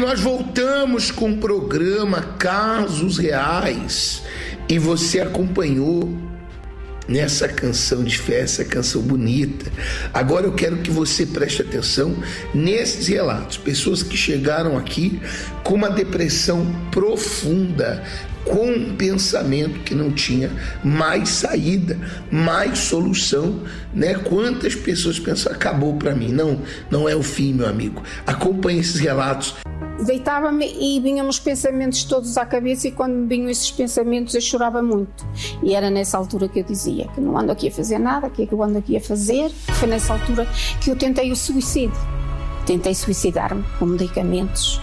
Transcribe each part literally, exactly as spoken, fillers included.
nós voltamos com o programa Casos Reais e você acompanhou nessa canção de fé, essa canção bonita. Agora eu quero que você preste atenção nesses relatos. Pessoas que chegaram aqui com uma depressão profunda, com um pensamento que não tinha mais saída, mais solução, né? Quantas pessoas pensam, acabou para mim. Não, não é o fim, meu amigo. Acompanhe esses relatos. Deitava-me e vinham os pensamentos todos à cabeça, e quando me vinham esses pensamentos eu chorava muito. E era nessa altura que eu dizia que não ando aqui a fazer nada, o que é que eu ando aqui a fazer? Foi nessa altura que eu tentei o suicídio. Tentei suicidar-me com medicamentos.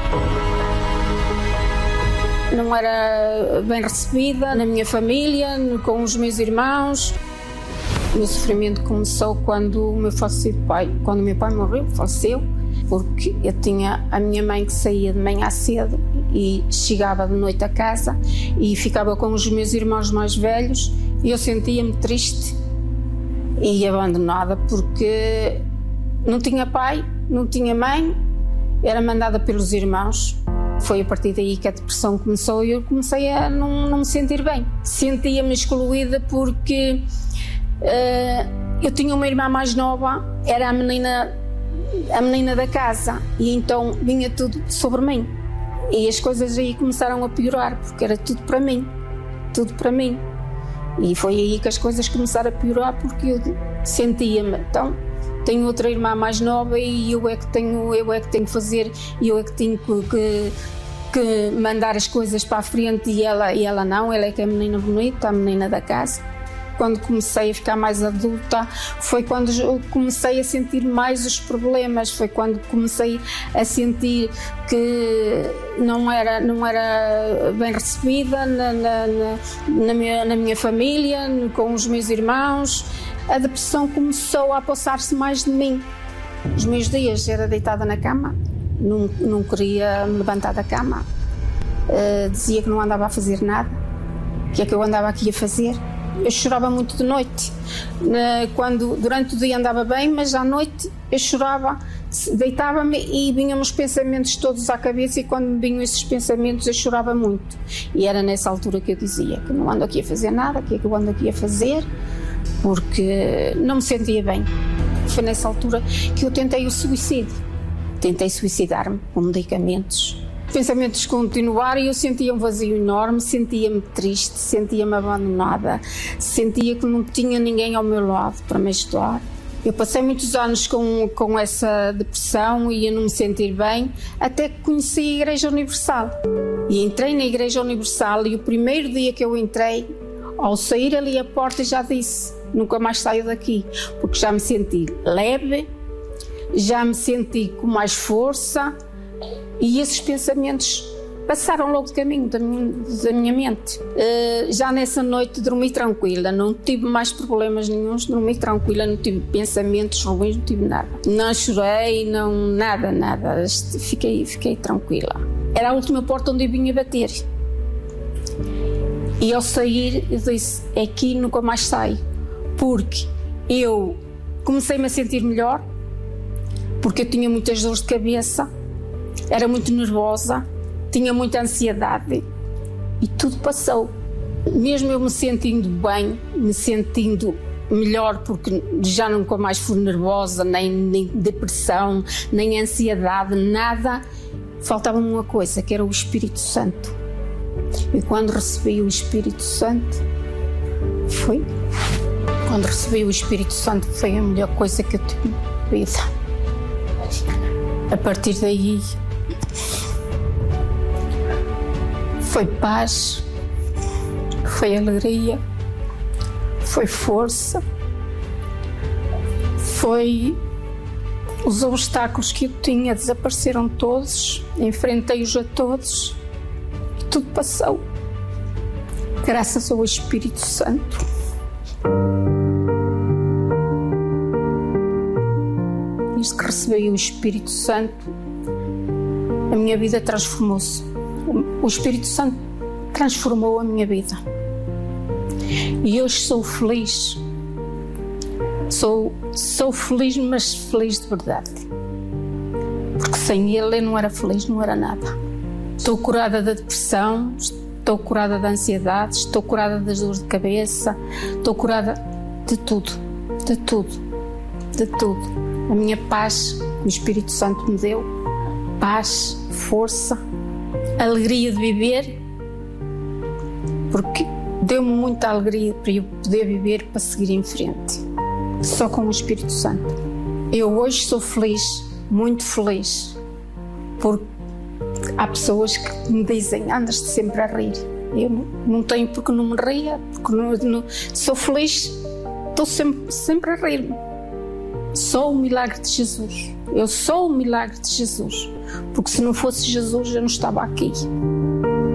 Não era bem recebida na minha família, com os meus irmãos. O meu sofrimento começou quando o meu falecido pai, quando o meu pai morreu, faleceu, porque eu tinha a minha mãe que saía de manhã cedo e chegava de noite a casa e ficava com os meus irmãos mais velhos, e eu sentia-me triste e abandonada porque não tinha pai, não tinha mãe, era mandada pelos irmãos. Foi a partir daí que a depressão começou e eu comecei a não, não me sentir bem. Sentia-me excluída porque uh, eu tinha uma irmã mais nova, era a menina, a menina da casa, e então vinha tudo sobre mim. E as coisas aí começaram a piorar, porque era tudo para mim, tudo para mim. E foi aí que as coisas começaram a piorar, porque eu sentia-me, então, tenho outra irmã mais nova e eu é que tenho, eu é que tenho que fazer, e eu é que tenho que, que, que mandar as coisas para a frente, e ela, e ela não, ela é que é a menina bonita, a menina da casa. Quando comecei a ficar mais adulta, foi quando eu comecei a sentir mais os problemas, foi quando comecei a sentir que não era, não era bem recebida na, na, na, na, minha, na minha família, com os meus irmãos. A depressão começou a apossar-se mais de mim. Os meus dias era deitada na cama, não, não queria me levantar da cama, uh, dizia que não andava a fazer nada. O que é que eu andava aqui a fazer? Eu chorava muito de noite. Quando, durante o dia andava bem, mas à noite eu chorava, deitava-me e vinham os pensamentos todos à cabeça, e quando me vinham esses pensamentos eu chorava muito. E era nessa altura que eu dizia que não ando aqui a fazer nada, o que é que eu ando aqui a fazer? Porque não me sentia bem. Foi nessa altura que eu tentei o suicídio. Tentei suicidar-me com medicamentos. Pensamentos continuaram e eu sentia um vazio enorme, sentia-me triste, sentia-me abandonada, sentia que não tinha ninguém ao meu lado para me ajudar. Eu passei muitos anos com, com essa depressão e a não me sentir bem, até que conheci a Igreja Universal. E entrei na Igreja Universal, e o primeiro dia que eu entrei, ao sair ali à porta, já disse: nunca mais saio daqui, porque já me senti leve, já me senti com mais força. E esses pensamentos passaram logo de caminho da minha, da minha mente. Uh, já nessa noite dormi tranquila, não tive mais problemas nenhuns, dormi tranquila, não tive pensamentos ruins, não tive nada. Não chorei, não, nada, nada, fiquei, fiquei tranquila. Era a última porta onde eu vinha bater. E ao sair eu disse: aqui nunca mais saio, porque eu comecei-me a sentir melhor, porque eu tinha muitas dores de cabeça, era muito nervosa, tinha muita ansiedade, e tudo passou. Mesmo eu me sentindo bem, me sentindo melhor, porque já nunca mais fui nervosa, nem, nem depressão, nem ansiedade, nada, faltava-me uma coisa, que era o Espírito Santo. E quando recebi o Espírito Santo, foi, quando recebi o Espírito Santo foi a melhor coisa que eu tive na vida. A partir daí foi paz, foi alegria, foi força, foi os obstáculos que eu tinha desapareceram todos, enfrentei-os a todos e tudo passou, graças ao Espírito Santo. Desde que recebi o Espírito Santo, a minha vida transformou-se. O Espírito Santo transformou a minha vida. E hoje sou feliz. Sou, sou feliz, mas feliz de verdade. Porque sem Ele eu não era feliz, não era nada. Estou curada da depressão, estou curada da ansiedade, estou curada das dores de cabeça, estou curada de tudo, de tudo, de tudo. A minha paz, o Espírito Santo me deu, paz, força, alegria de viver, porque deu-me muita alegria para eu poder viver, para seguir em frente, só com o Espírito Santo. Eu hoje sou feliz, muito feliz, porque há pessoas que me dizem, andas sempre a rir. Eu não, não tenho porque não me ria, porque não, não, sou feliz, estou sempre, sempre a rir-me. Sou o milagre de Jesus. Eu sou o milagre de Jesus, porque se não fosse Jesus eu não estava aqui.